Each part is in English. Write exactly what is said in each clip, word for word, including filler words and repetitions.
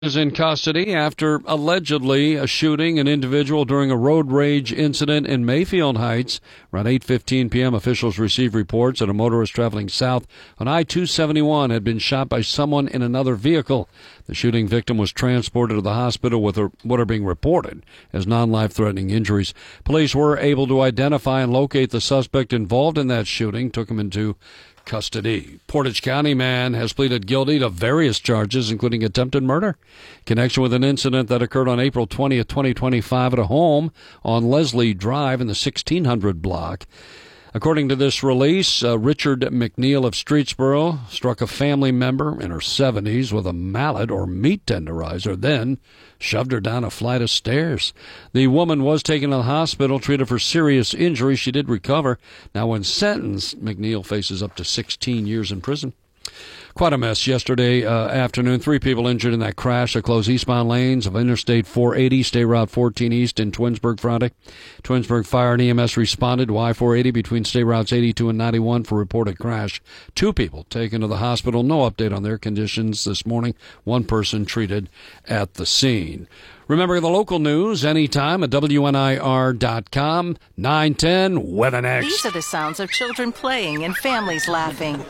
Is in custody after allegedly shooting an individual during a road rage incident in Mayfield Heights. Around eight fifteen p.m., officials received reports that a motorist traveling south on I two seventy-one had been shot by someone in another vehicle. The shooting victim was transported to the hospital with what are being reported as non-life-threatening injuries. Police were able to identify and locate the suspect involved in that shooting, took him into custody. Portage County man has pleaded guilty to various charges, including attempted murder, in connection with an incident that occurred on April twentieth, twenty twenty-five at a home on Leslie Drive in the sixteen hundred block. According to this release, uh, Richard McNeil of Streetsboro struck a family member in her seventies with a mallet or meat tenderizer, then shoved her down a flight of stairs. The woman was taken to the hospital, treated for serious injury. She did recover. Now, when sentenced, McNeil faces up to sixteen years in prison. Quite a mess yesterday uh, afternoon. Three people injured in that crash that closed eastbound lanes of Interstate four eighty, State Route fourteen East in Twinsburg Friday. Twinsburg Fire and E M S responded to I four eighty between State Routes eighty-two and ninety-one for reported crash. Two people taken to the hospital. No update on their conditions this morning. One person treated at the scene. Remember the local news anytime at W N I R dot com. nine ten, Weather Next. These are the sounds of children playing and families laughing.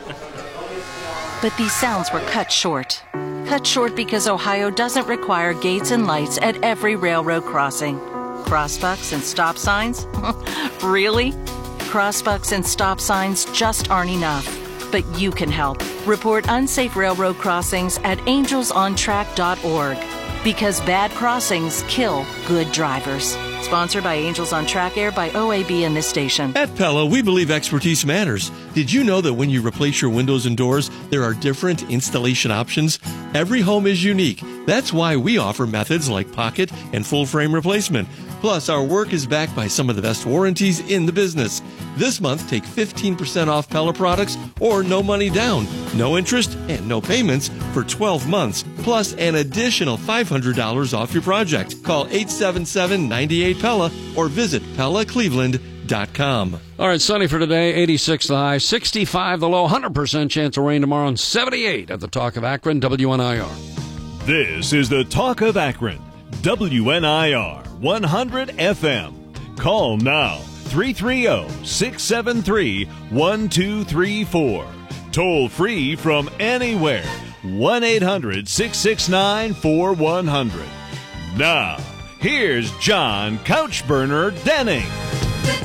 But these sounds were cut short. Cut short because Ohio doesn't require gates and lights at every railroad crossing. Crossbucks and stop signs? Really? Crossbucks and stop signs just aren't enough. But you can help. Report unsafe railroad crossings at angels on track dot org. Because bad crossings kill good drivers. Sponsored by Angels on Track, aired by O A B and this station. At Pella, we believe expertise matters. Did you know that when you replace your windows and doors, there are different installation options? Every home is unique. That's why we offer methods like pocket and full frame replacement. Plus, our work is backed by some of the best warranties in the business. This month, take fifteen percent off Pella products or no money down, no interest, and no payments for twelve months, plus an additional five hundred dollars off your project. Call eight seven seven, nine eight, Pella or visit Pella Cleveland dot com. All right, sunny for today, eighty-six the high, sixty-five the low, one hundred percent chance of rain tomorrow, and seventy-eight at the Talk of Akron, W N I R. This is the Talk of Akron, W N I R, one hundred F M. Call now, three three zero, six seven three, one two three four. Toll free from anywhere, one eight hundred, six six nine, four one zero zero. Now, here's John Couchburner Denning.